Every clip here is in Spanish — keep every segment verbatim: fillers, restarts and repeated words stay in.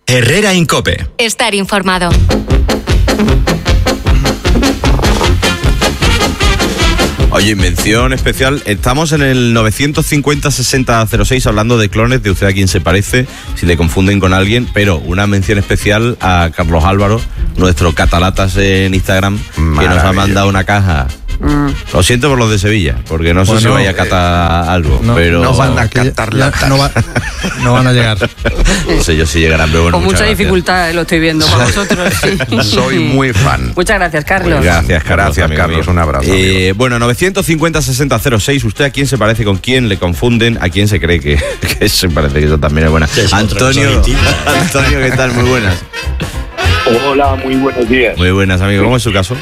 Herrera Incope. Estar informado. Oye, mención especial, estamos en el novecientos cincuenta sesenta cero seis hablando de clones, de usted a quién se parece, si le confunden con alguien, pero una mención especial a Carlos Álvaro, nuestro catalatas en Instagram, que nos ha mandado una caja. Mm. Lo siento por los de Sevilla, porque no bueno, sé si vaya a catar eh, algo, no, pero no van a catar latas. No, va, no van a llegar. No sé yo si llegarán, pero bueno, con mucha gracias. dificultad lo estoy viendo con vosotros. Sí. Soy muy fan. Muchas gracias, Carlos. Pues gracias, Carlos. Gracias, amigo Carlos. mío. Un abrazo. Eh, bueno, novecientos cincuenta sesenta cero seis. ¿Usted a quién se parece? ¿Con quién le confunden? ¿A quién se cree que, que se parece? Que eso también es buena. Es Antonio, Antonio, ¿qué tal? Muy buenas. Hola, muy buenos días. Muy buenas, amigo. ¿Cómo es su caso?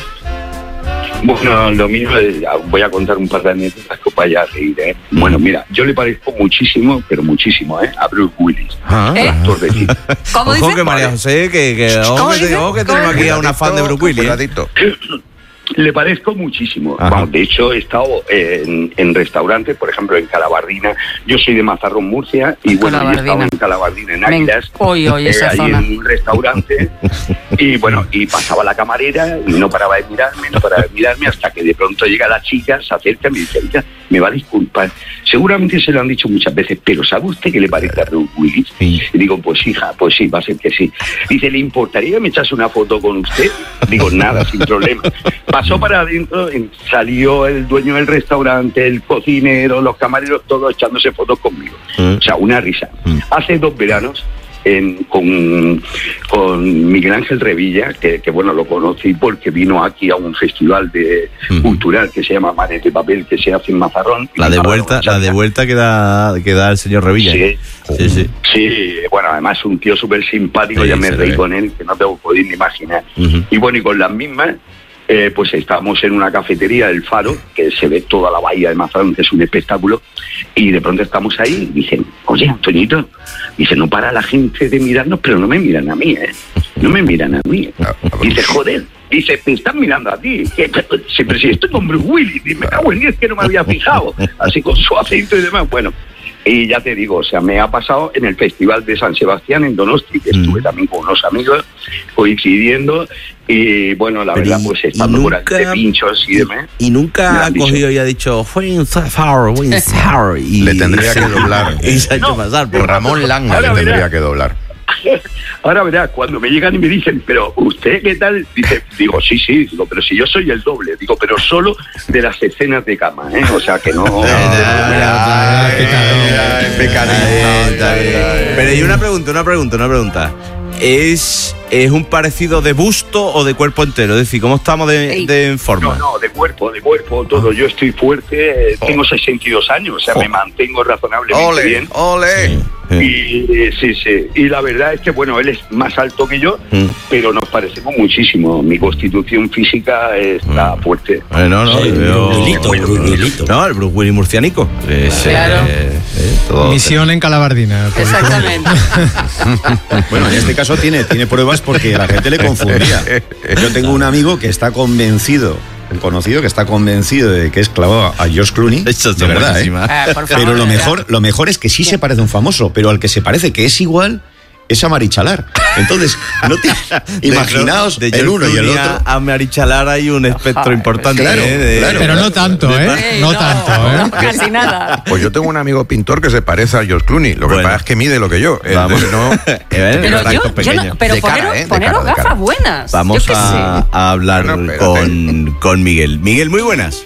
Bueno, lo mismo, voy a contar un par de anécdotas que os vaya a reír, ¿eh? Bueno, mira, yo le parezco muchísimo, pero muchísimo, ¿eh? A Bruce Willis, Ah, el actor de Tito. ¿Cómo Ojo dice? que María José, que, que, ojo ¿Cómo que, dice? ojo que ¿Cómo tenemos aquí dice? a una fan de Bruce Willis. ¿eh? Cuidadito. Le parezco muchísimo. Ajá. Vamos, de hecho, he estado en, en restaurantes, por ejemplo, en Calabardina. Yo soy de Mazarrón, Murcia, y bueno, yo he estado en Calabardina, en Águilas. Hoy, hoy, esa ahí zona. en un restaurante. Y bueno, y pasaba la camarera y no paraba de mirarme, no paraba de mirarme, hasta que de pronto llega la chica, se acerca y me dice, oiga, me va a disculpar. Seguramente se lo han dicho muchas veces, pero ¿sabe usted que le parece a Bruce Willis? Sí. Y digo, pues hija, pues sí, va a ser que sí. Dice, ¿le importaría que me echase una foto con usted? Digo, nada, sin problema. Pasó para adentro, salió el dueño del restaurante, el cocinero, los camareros, todos echándose fotos conmigo. Mm. O sea, una risa. Mm. Hace dos veranos, en, con, con Miguel Ángel Revilla, que, que bueno, lo conocí porque vino aquí a un festival de Mm. cultural que se llama Manes de Papel, que se hace en Mazarrón. La de vuelta, la de vuelta que da, que da el señor Revilla. Sí. Sí, sí. Sí, bueno, además un tío súper simpático, Sí, ya me se reí ve. con él, que no te lo podéis ni imaginar. Ujú. Y bueno, y con las mismas, eh, pues estábamos en una cafetería del Faro, que se ve toda la bahía de Mazarrón, que es un espectáculo, y de pronto estamos ahí y dicen, oye, Antoñito, dice, no para la gente de mirarnos, pero no me miran a mí, ¿eh? No me miran a mí. Dice, joder, dice, te están mirando a ti. Siempre si estoy con Bruce Willis, y me cago en diez que no me había fijado, así con su acento y demás, bueno. Y ya te digo, o sea, me ha pasado en el Festival de San Sebastián en Donosti, que estuve Mm. también con unos amigos coincidiendo, y bueno, la Pero verdad, y- pues y estando por ahí de nunca- pinchos y demás. Y nunca me ha han dicho. cogido y ha dicho, fue un zafar, fue un zafar", y Le tendría que doblar. Y se ha hecho No, pasar por Por Ramón Langa Ahora le tendría verás. que doblar. Ahora verás, cuando me llegan y me dicen, pero ¿usted qué tal? Dice, digo, sí, sí, digo, pero si yo soy el doble, digo, pero solo de las escenas de cama, ¿eh? O sea, que no... Ah, qué cabrón. Está bien, está bien. Pero y una pregunta, una pregunta, una pregunta. ¿Es, ¿Es un parecido de busto o de cuerpo entero? Es decir, ¿cómo estamos de, Ey. de en forma? No, no, de cuerpo, de cuerpo, todo. Yo estoy fuerte, eh, tengo sesenta y dos años, o sea, Jo. me mantengo razonablemente ¡Ole! bien. ¡Ole! Sí. Y eh, sí, sí. Y la verdad es que, bueno, él es más alto que yo, Mm. pero nos parecemos muchísimo. Mi constitución física está Mm. fuerte. Eh, no, no, Sí, yo- Brunilito, Brunilito. No, el Bruce Willis murcianico. Es, eh, Claro. eh, todo- Misión en Calabardina. por Exactamente. Bueno, en este caso tiene, tiene pruebas porque la gente le confundía. Yo tengo un amigo que está convencido, un conocido que está convencido de que es clavado a George Clooney. Eso es de verdad, ¿eh? buenísima. Ah, por favor, Pero lo ya. mejor, lo mejor es que sí se parece a un famoso, pero al que se parece que es igual es a Marichalar. Entonces, no te, imaginaos De- de el George uno y el Clooney otro. A, a Marichalar hay un espectro importante. claro, ¿eh? De- claro. Pero no tanto, ¿eh? Ey, No tanto, no, ¿eh? casi nada. Pues yo tengo un amigo pintor que se parece a George Clooney. Lo que Bueno. pasa es que mide lo que yo. El- Vamos. no- Eh, Pero el yo, tacto yo pequeño. no, pero De cara, poneros, ¿eh? De poneros cara, de gafas cara. buenas. Vamos yo qué a, sé. a hablar Bueno, espérate. con, con Miguel. Miguel, muy buenas.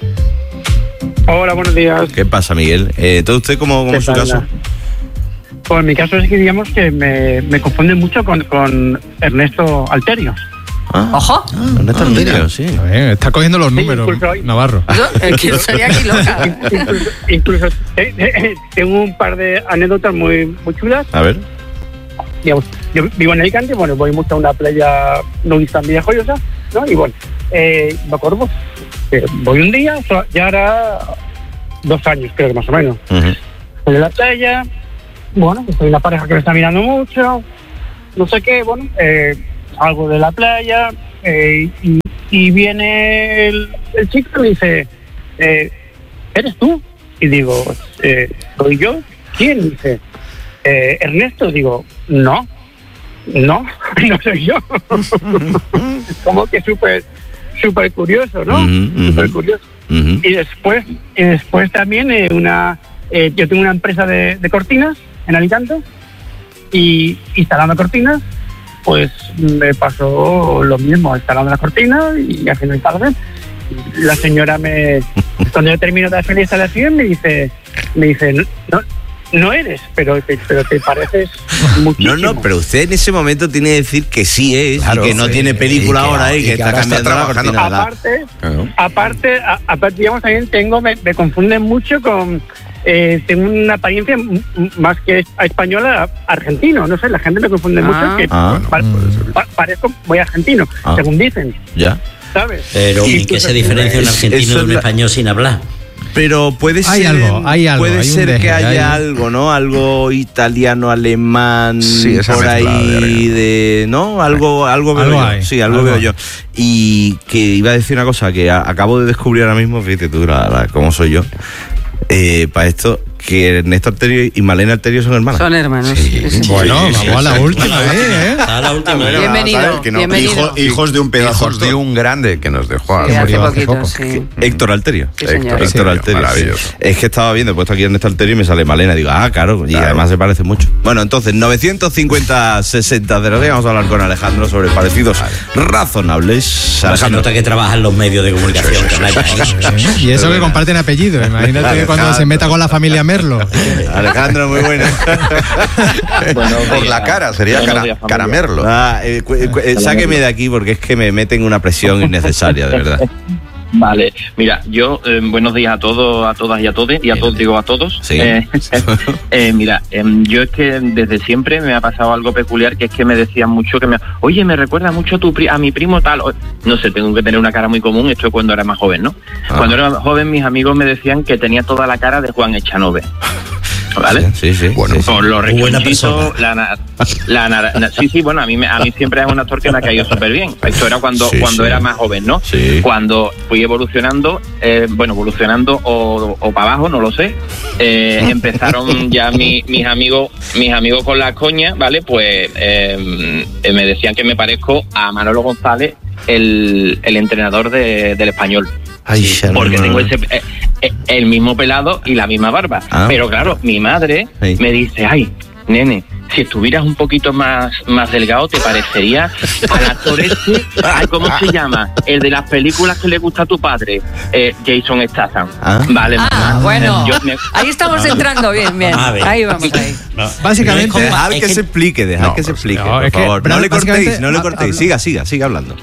Hola, buenos días. ¿Qué pasa, Miguel? Eh, ¿Todo usted cómo, cómo ¿Qué es su tal? caso? Pues en mi caso es que digamos que me, me confunden mucho con, con Ernesto Alterio. Ah, Ojo, Ernesto Alterio, sí. Está bien, está cogiendo los números, incluso hoy. Navarro. yo eh, que estaría aquí loca. Incluso, incluso eh, eh, tengo un par de anécdotas muy, muy chulas. A ver. Digamos, yo vivo en Alicante, bueno, voy mucho a una playa nudista en Villajoyosa, ¿no? Y bueno, eh, me acuerdo, pues, que voy un día, so- ya hará dos años, creo que más o menos. Ujú. Voy a la playa, bueno, pues soy una pareja que me está mirando mucho, no sé qué, bueno, eh, salgo de la playa eh, y, y viene el, el chico y me dice, eh, ¿eres tú? Y digo, eh, ¿soy yo? ¿Quién? Dice, eh, Ernesto. Digo, no. no, no soy yo. Como que súper, súper curioso, ¿no? Ujú, Súper ujú. curioso. Ujú. Y después, y después también eh, una, eh, yo tengo una empresa de, de cortinas en Alicante y instalando cortinas, pues me pasó lo mismo, instalando las cortinas y haciendo instalación. La señora me, cuando yo termino de hacer la instalación, me dice, me dice, no, no, no eres, pero te, pero te pareces muchísimo. No, no, pero usted en ese momento tiene que decir que sí es, Claro, y que no sí, tiene película y que- ahora y y que, que está ahora está cambiando la trabajando. cortina de la- Aparte, Claro. aparte, a- aparte, digamos, también tengo, me, me confunden mucho con, eh, tengo una apariencia m- m- más que a española, a- argentino, no sé, la gente me confunde Ah. mucho, que Ah. pa- pa- parezco muy argentino, Ah. según dicen, Ya. ¿sabes? Pero Y ¿en qué tú- se diferencia un Es- argentino eso de es un la- español sin hablar? Pero puede Hay ser. algo, hay algo, Puede hay un ser deje, que haya hay- algo, ¿no? Algo italiano, alemán, Sí, esa por mezcla ahí, de- de. ¿No? Algo, algo veo Algo yo. hay, Sí, algo, algo veo hay. yo. Y que iba a decir una cosa que a- acabo de descubrir ahora mismo, fíjate tú, la, la- cómo soy yo. Eh, para esto, que Ernesto Alterio y Malena Alterio son hermanas. Son hermanos. Sí, sí, sí. Bueno, Sí, sí, vamos a la sí. última vez, ¿eh? A la última. Bueno, Bienvenido, ¿sabes? Que no- bienvenido. Hijo- hijos de un pedazo. Hijos de un grande que nos dejó a Sí, hace murió hace poquito, poco. sí. Héctor Alterio. Sí, señor. Héctor Héctor Alterio, Alterio, maravilloso. sí. Es que estaba viendo, he puesto aquí Ernesto Alterio y me sale Malena. Digo, ah, claro, y Claro. además se parece mucho. Bueno, entonces, novecientos cincuenta sesenta cero seis, vamos a hablar con Alejandro sobre parecidos razonables. Se Alejandro. nota que trabaja en los medios de comunicación. que habla ya, ¿eh? Y eso que comparten apellido. Imagínate cuando se meta con la familia Merlo. Alejandro, muy bueno. Por la cara, sería cara- caramerlo. Ah, eh, cu- cu- eh, sáqueme de aquí porque es que me meten una presión innecesaria, de verdad. Vale, mira, yo, eh, buenos días a todos, a todas y a todos, y a todos digo a todos. Sí. Eh, eh, mira, em, yo es que desde siempre me ha pasado algo peculiar, que es que me decían mucho que me... Oye, me recuerda mucho a, tu pri- a mi primo tal. O- no sé, tengo que tener una cara muy común, esto es cuando era más joven, ¿no? Ah. Cuando era más joven mis amigos me decían que tenía toda la cara de Juan Echanove. ¿Vale? Sí, sí. Bueno, sí, sí. Por los Buena requisitos, la, na- la, na- na- sí, sí, bueno, a mí, me- a mí siempre es un actor que me ha caído súper bien. Esto era cuando, Sí, cuando sí. era más joven, ¿no? Sí. Cuando fui evolucionando, eh, bueno, evolucionando o, o para abajo, no lo sé, eh, empezaron ya mi- mis amigos mis amigos con las coñas, ¿vale? Pues eh, eh, me decían que me parezco a Manolo González, el, el entrenador de- del Español. Ay, Porque Sharma. tengo ese, eh, eh, el mismo pelado y la misma barba. Ah. Pero claro, mi madre Sí. me dice, ay, nene, si estuvieras un poquito más, más delgado, te parecería al actor este, ay, ¿cómo se llama? El de las películas que le gusta a tu padre, eh, Jason Statham. Ah. Vale, Ah, mamá. bueno. Yo me- Ahí estamos entrando bien, bien. A ver. Ahí vamos, ahí. Básicamente, No es como- Dejad es que que- se explique, dejad No, que se pues, explique, no, por es que, favor. No Bra- le cortéis, básicamente, no le ha- cortéis. habla- Siga, siga, siga hablando.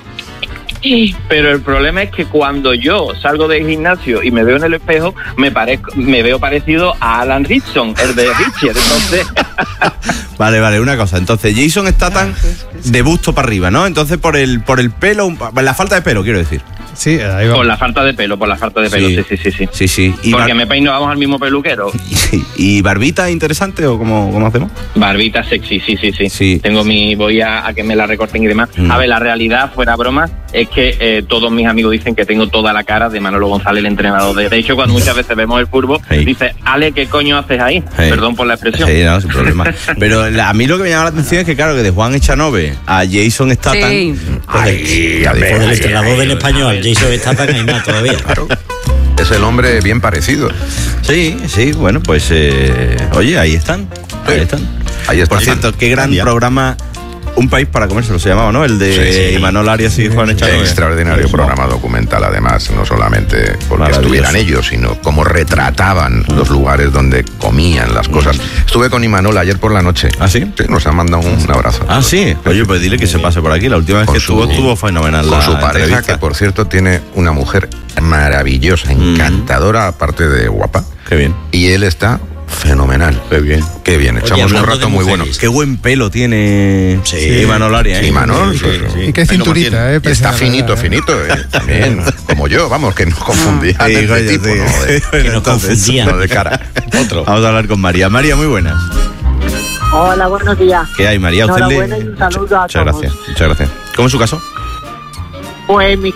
Pero el problema es que cuando yo salgo del gimnasio y me veo en el espejo, me parezco, me veo parecido a Alan Rickson, el de Richard. Entonces, Vale, vale, una cosa. Entonces, Jason Statham de busto para arriba, ¿no? Entonces, por el por el pelo, un- la falta de pelo, quiero decir. sí, ahí por vamos. la falta de pelo, por la falta de pelo, sí, sí, sí. sí. Sí, sí. ¿Y, Porque bar- me peino, vamos al mismo peluquero. y, y barbita interesante o cómo, cómo hacemos? Barbita sexy, sí, sí, sí. Sí. Tengo mi, voy a, a que me la recorten y demás. Mm. A ver, la realidad, fuera broma, es que eh, todos mis amigos dicen que tengo toda la cara de Manolo González, el entrenador. De, de hecho, cuando muchas veces vemos el fútbol, Sí. dice, Ale, ¿qué coño haces ahí? Sí. Perdón por la expresión. Sí, no, sin problema. Pero la- a mí lo que me llama la atención es que, claro, que de Juan Echanove a Jason Statham. Sí. Ay, a Por ver, el ay, entrenador ay, del español, ay. Jason Statham, hay más todavía. Claro. Es el hombre bien parecido. Sí, sí, bueno, pues eh, oye, ahí están. Ahí Sí. están. Ahí está. Por cierto, qué gran Cambia. programa. Un país para comérselo se llamaba, ¿no? El de Sí, sí. Imanol Arias y Juan Echanove. Extraordinario Eso. programa documental, además, no solamente porque Maravilloso. estuvieran ellos, sino cómo retrataban los lugares donde comían las cosas. Estuve con Imanol ayer por la noche. ¿Ah, sí? Sí, nos han mandado un abrazo. Ah, sí. Oye, pues dile que se pase por aquí. La última vez Con que su- estuvo, estuvo fenomenal. Con la su pareja, entrevista. que por cierto tiene una mujer maravillosa, encantadora, aparte de guapa. Qué bien. Y él está fenomenal. Qué bien. Qué bien, Oye, echamos un hablando rato de muy bueno. mujeres. Qué buen pelo tiene Sí. Imanol Arias. ¿eh? Sí, Imanol, Sí, pues, sí, sí. Y qué cinturita, ¿eh? Y está Pese a- finito, finito, eh, también, como yo, vamos, que no confundía Sí, de coño, tipo, sí. no, de- Bueno, nos entonces, confundían. no de cara. Otro. Vamos a hablar con María. María, muy buenas. Hola, buenos días. ¿Qué hay, María? ¿Usted le- Enhorabuena y un saludo a Muchas todos. gracias, muchas gracias. ¿Cómo es su caso? Pues en mi